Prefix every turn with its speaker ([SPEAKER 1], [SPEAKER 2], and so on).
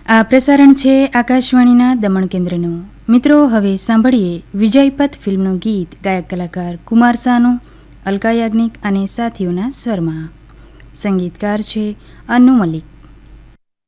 [SPEAKER 1] આ પ્રસારણ છે આકાશવાણીના દમણ કેન્દ્રનું. મિત્રો, હવે સાંભળીએ વિજયપથ ફિલ્મનું ગીત ગાયક કલાકાર કુમાર સાનુ, અલકા યાજ્ઞિક અને સાથીઓના સ્વરમાં. સંગીતકાર છે અનુ મલિક.